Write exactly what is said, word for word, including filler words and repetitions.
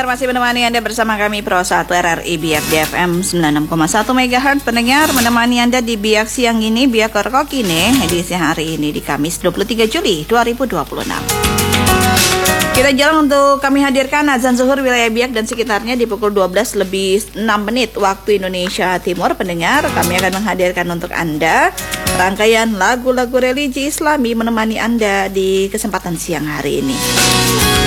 pendengar, masih menemani Anda bersama kami Pro satu R R I Biak D F M sembilan puluh enam koma satu megahertz. Pendengar, menemani Anda di Biak siang ini, Biak Korkok ini, edisi hari ini di Kamis dua puluh tiga Juli dua ribu dua puluh enam. Kita jalan untuk kami hadirkan azan zuhur wilayah Biak dan sekitarnya di pukul dua belas lebih enam menit waktu Indonesia Timur. Pendengar, kami akan menghadirkan untuk Anda rangkaian lagu-lagu religi Islami menemani Anda di kesempatan siang hari ini.